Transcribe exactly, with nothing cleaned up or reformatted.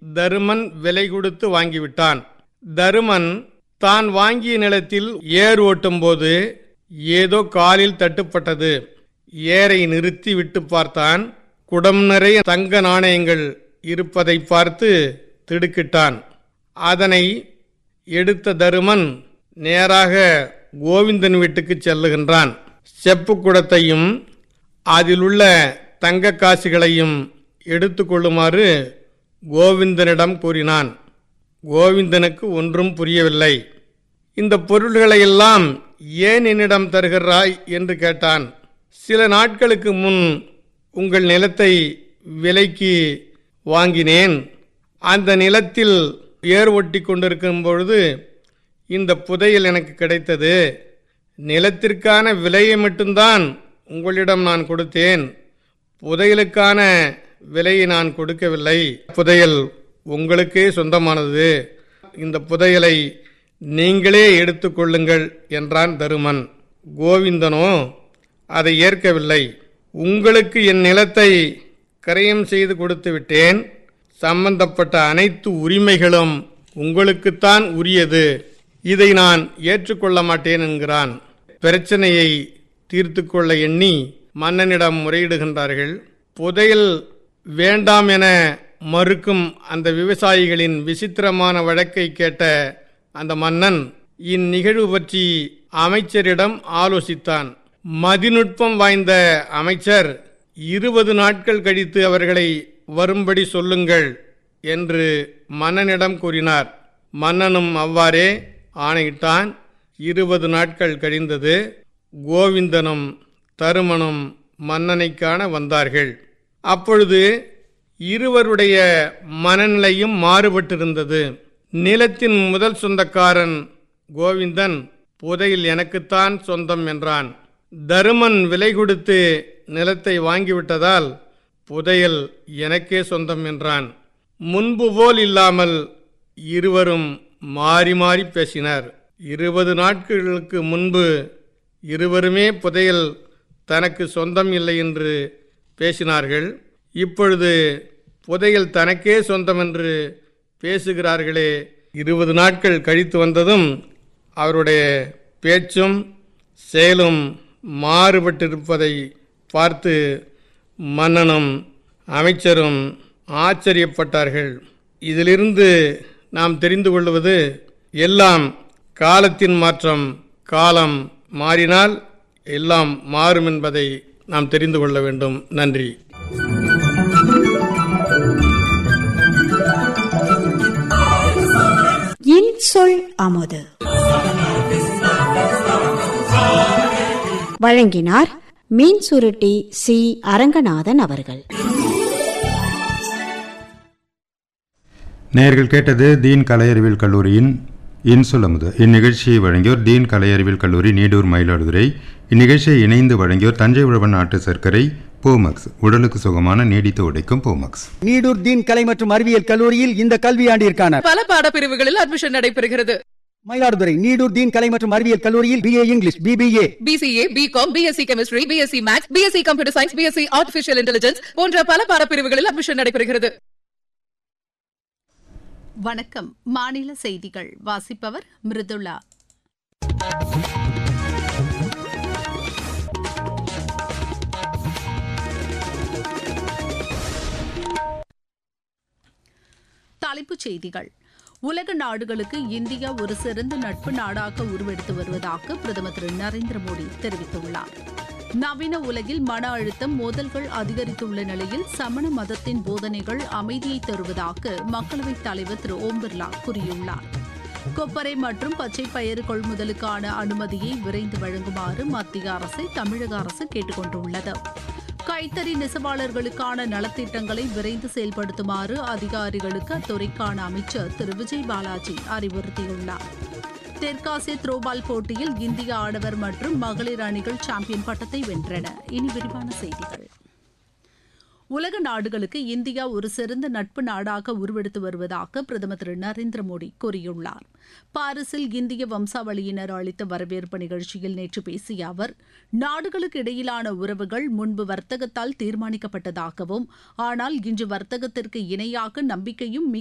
தருமன் விலை கொடுத்து வாங்கிவிட்டான். தருமன் தான் வாங்கிய நிலத்தில் ஏர் ஓட்டும் போது ஏதோ காலில் தட்டுப்பட்டது. ஏரை நிறுத்தி விட்டு பார்த்தான். குடம் நிறைய தங்க நாணயங்கள் இருப்பதை பார்த்து திடுக்கிட்டான். அதனை எடுத்த தருமன் நேராக கோவிந்தன் வீட்டுக்கு செல்லுகின்றான். செப்பு குடத்தையும் அதிலுள்ள தங்க காசுகளையும் எடுத்துக்கொள்ளுமாறு கோவிந்தனிடம் கூறினான். கோவிந்தனுக்கு ஒன்றும் புரியவில்லை. இந்த பொருள்களையெல்லாம் ஏன் என்னிடம் தருகிறாய் என்று கேட்டான். சில நாட்களுக்கு முன் உங்கள் நிலத்தை விலைக்கு வாங்கினேன். அந்த நிலத்தில் ஏர் ஒட்டி கொண்டிருக்கும் பொழுது இந்த புதையல் எனக்கு கிடைத்தது. நிலத்திற்கான விலையை மட்டும்தான் உங்களிடம் நான் கொடுத்தேன். புதையலுக்கான விலையை நான் கொடுக்கவில்லை. புதையல் உங்களுக்கே சொந்தமானது. இந்த புதையலை நீங்களே எடுத்துக்கொள்ளுங்கள் என்றான் தருமன். கோவிந்தனோ அதை ஏற்கவில்லை. உங்களுக்கு என் நிலத்தை கரையம் செய்து கொடுத்து விட்டேன். சம்பந்தப்பட்ட அனைத்து உரிமைகளும் உங்களுக்குத்தான் உரியது. இதை நான் ஏற்றுக்கொள்ள மாட்டேன் என்கிறான். பிரச்சனையை தீர்த்து கொள்ள எண்ணி மன்னனிடம் முறையிடுகின்றார்கள். புதையல் வேண்டாம் என மறுக்கும் அந்த விவசாயிகளின் விசித்திரமான வழக்கை கேட்ட அந்த மன்னன் இந்நிகழ்வு பற்றி அமைச்சரிடம் ஆலோசித்தான். மதிநுட்பம் வாய்ந்த அமைச்சர் இருபது நாட்கள் கழித்து அவர்களை வரும்படி சொல்லுங்கள் என்று மன்னனிடம் கூறினார். மன்னனும் அவ்வாறே ஆணையிட்டான். இருபது நாட்கள் கழிந்தது. கோவிந்தனும் தருமனும் மன்னனை காண வந்தார்கள். அப்பொழுது இருவருடைய மனநிலையும் மாறுபட்டிருந்தது. நிலத்தின் முதல் சொந்தக்காரன் கோவிந்தன் புதையல் எனக்குத்தான் சொந்தம் என்றான். தருமன் விலை கொடுத்து நிலத்தை வாங்கிவிட்டதால் புதையல் எனக்கே சொந்தம் என்றான். முன்பு போல் இல்லாமல் இருவரும் மாறி மாறி பேசினர். இருபது நாட்களுக்கு முன்பு இருவருமே புதையல் தனக்கு சொந்தம் இல்லை என்று பேசினார்கள். இப்பொழுது புதையல் தனக்கே சொந்தம் என்று பேசுகிறார்களே. இருபது நாட்கள் கழித்து வந்ததும் அவருடைய பேச்சும் செயலும் மாறுபட்டிருப்பதை பார்த்து மன்னனும் அமைச்சரும் ஆச்சரியப்பட்டார்கள். இதிலிருந்து நாம் தெரிந்து கொள்வது எல்லாம் காலத்தின் மாற்றம். காலம் மாறினால் எல்லாம் மாறும் என்பதை நாம் தெரிந்து கொள்ள வேண்டும். நன்றி. இன்சொல் அமுது வழங்கினார் மீன் சுருட்டி சி அரங்கநாதன் அவர்கள். நேயர்கள் கேட்டது தீன் கலையறிவியல் கல்லூரியின் இன்சொல் அமுது. இந்நிகழ்ச்சியை வழங்கியோர் தீன் கலையறிவியல் கல்லூரி நீடூர் மயிலாடுதுறை. இந்நிகழ்ச்சியை இணைந்து வழங்கியோர் தஞ்சை உழவன் நாட்டு சர்க்கரை போமக்ஸ், உடலுக்கு சுகமான நீடித்து உடைக்கும் போமக்ஸ். நீடூர் தீன் கலை மற்றும் அறிவியல் கல்லூரியில் இந்த கல்வியாண்டிற்கான பல பாடப்பிரிவுகளில் அட்மிஷன் நடைபெறுகிறது. மயிலாடுதுறை நீடூர் தீன் கலை மற்றும் அறிவியல் கல்லூரியில் BA English, BBA, PCA, BCom, BSc chemistry, BSc maths, BSc computer science, BSc artificial intelligence போன்ற பல பாடப்பிரிவுகளில் அட்மிஷன் நடைபெறுகிறது. வணக்கம். மாநில செய்திகள் வாசிப்பவர் மிருதுளா. தலைப்புச் செய்திகள். உலக நாடுகளுக்கு இந்தியா ஒரு சிறந்த நட்பு நாடாக உருவெடுத்து வருவதாக பிரதமர் திரு நரேந்திர மோடி தெரிவித்துள்ளார். நவீன உலகில் மன அழுத்தம், மோதல்கள் அதிகரித்துள்ள நிலையில் சமண மதத்தின் போதனைகள் அமைதியை தருவதாக மக்களவைத் தலைவர் திரு ஓம் பிர்லா கூறியுள்ளார். கொப்பரை மற்றும் பச்சை பயிறு கொள்முதலுக்கான அனுமதியை விரைந்து வழங்குமாறு மத்திய அரசை தமிழக அரசு கேட்டுக் கொண்டுள்ளது. கைத்தறி நெசவாளர்களுக்கான நலத்திட்டங்களை விரைந்து செயல்படுத்துமாறு அதிகாரிகளுக்கு அத்துறைக்கான அமைச்சர் திரு விஜய் பாலாஜி அறிவுறுத்தியுள்ளார். தெற்காசிய த்ரோபால் போட்டியில் இந்திய ஆடவர் மற்றும் மகளிர் அணிகள் சாம்பியன் பட்டத்தை வென்றன. இனி விரிவான செய்திகள். உலக நாடுகளுக்கு இந்தியா ஒரு சிறந்த நட்பு நாடாக உருவெடுத்து வருவதாக பிரதமர் திரு நரேந்திர மோடி கூறியுள்ளார். பாரிஸில் இந்திய வம்சாவளியினர் அளித்த வரவேற்பு நிகழ்ச்சியில் நேற்று பேசிய அவர், நாடுகளுக்கு இடையிலான உறவுகள் முன்பு வர்த்தகத்தால் தீர்மானிக்கப்பட்டதாகவும், ஆனால் இன்று வர்த்தகத்திற்கு இணையாக நம்பிக்கையும்